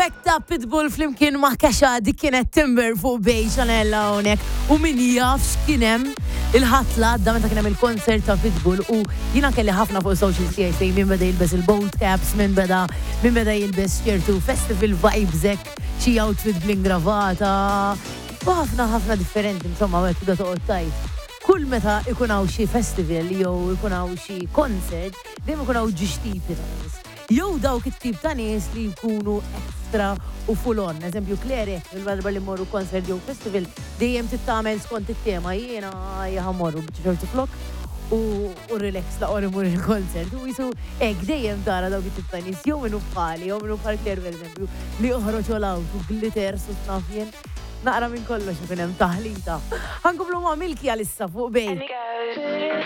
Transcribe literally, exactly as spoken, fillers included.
Wek ta' Pitbull flimkien ma' Kaxa dik kienet Timber fuq bej Chanella hawnhekk u min jaf x'kienem il-ħatla għadda meta kien hemm il-konsert ta' Pitbull u jiena kelli ħafna fuq social tiegħi fejn min beda jilbes il-bold caps, min beda min beda jilbes ċertu festival vibes hekk xi outfit bling gravata. U ħafna ħafna differenti insomma hekk da toqgħod tajt. Kull meta ikun hawn xi festival jew ikun hawn xi konsert, dejjem ikun hawn ġixtipi ta' nies. Jew dawk it-tip ta' nies li jkunu extra u full on. Eżempju Klere, il-darba li morru konsert jew festival, dejjem tittamel skont it-tema jiena jaħamorru b'ċertu flok u u relax la qori mur il-konsert. U jisu hekk dejjem tara dawk it-tip ta' nies jew minnu bħali, jew minnu bħal Klere eżempju li joħroġ all out u glitters u snafjen. Naqra minn kollox ikun hemm taħlita. Ħankomplu ma' Milki għalissa fuq bej.